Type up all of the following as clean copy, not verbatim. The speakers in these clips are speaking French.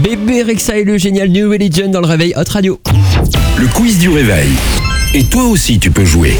Bébé Rexha et le génial New Religion dans le réveil Hot Radio. Le quiz du réveil. Et toi aussi tu peux jouer.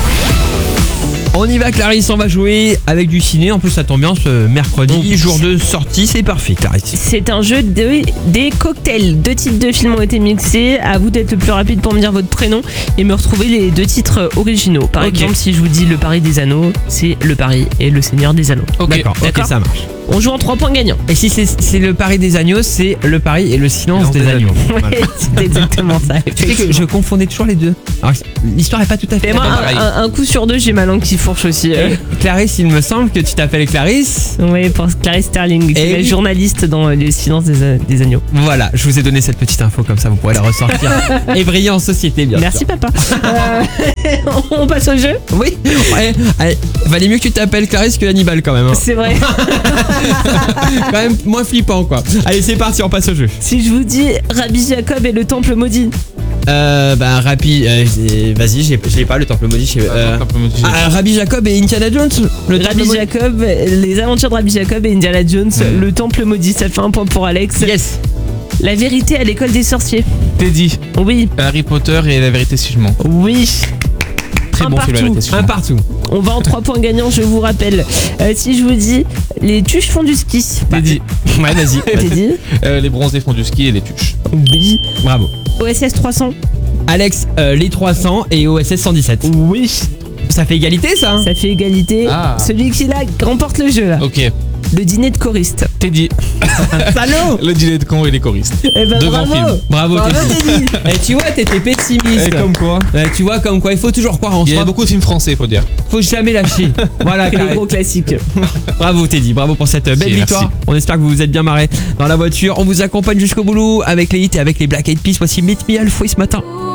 On y va Clarisse, on va jouer avec du ciné. En plus ça tombe bien, ce mercredi, jour de sortie, c'est parfait Clarisse. C'est un jeu des cocktails. 2 titres de films ont été mixés. À vous d'être le plus rapide pour me dire votre prénom et me retrouver les 2 titres originaux. Par exemple, si je vous dis Le Paris des Anneaux, c'est Le Paris et Le Seigneur des Anneaux. D'accord, ça marche. On joue en 3 points gagnants. Et si c'est Le Paris des Agneaux, c'est Le Paris et le silence des agneaux. Ouais, c'est exactement ça. Tu sais que je confondais toujours les deux. Alors, l'histoire est pas tout à fait Et moi, pareille. un coup sur 2, j'ai ma langue qui fourche aussi. Clarisse, il me semble que tu t'appelles Clarisse. Oui, pour Clarisse Sterling, qui est journaliste dans Le Silence des Agneaux. Voilà, je vous ai donné cette petite info, comme ça vous pourrez la ressortir et briller en société, bien Merci sûr. papa. On passe au jeu. Oui, allez, valait mieux que tu t'appelles Clarisse que Hannibal quand même. Hein. C'est vrai. Quand même moins flippant quoi. Allez, c'est parti, on passe au jeu. Si je vous dis Rabbi Jacob et le temple maudit. Rabbi, vas-y, j'ai pas le temple maudit. Rabbi Jacob et Indiana Jones. Rabbi Jacob, les aventures de Rabbi Jacob et Indiana Jones, le temple maudit. Ça fait un point pour Alex. Yes. La vérité à l'école des sorciers. Teddy. Oui. Harry Potter et la vérité si je mens. Oui. Très bon film, la vérité si je mens. Un partout. On va en 3 points gagnants, je vous rappelle. Si je vous dis les tuches font du ski. Teddy. Ouais, vas-y. Teddy. Les bronzés font du ski et les tuches. Oui. Bravo. OSS 300. Alex, les 300 et OSS 117. Oui. Ça fait égalité ça hein. Ça fait égalité. Ah. Celui qui l'a remporte le jeu là. Ok. Le dîner de choriste. Teddy. Salaud. Le dîner de con et les choristes. Eh ben 2 bravo. grands films. Bravo Teddy. Teddy. Tu vois, t'étais pessimiste. Et comme quoi. Tu vois, comme quoi, il faut toujours croire en Il y soi. a beaucoup de films français, faut dire. Faut jamais lâcher. Voilà, Les Clarisse. gros classiques. Bravo Teddy, bravo pour cette belle Merci. victoire. On espère que vous vous êtes bien marrés dans la voiture. On vous accompagne jusqu'au boulot avec les hits et avec les Black Eyed Peas. Voici Meet Me Halfway ce matin.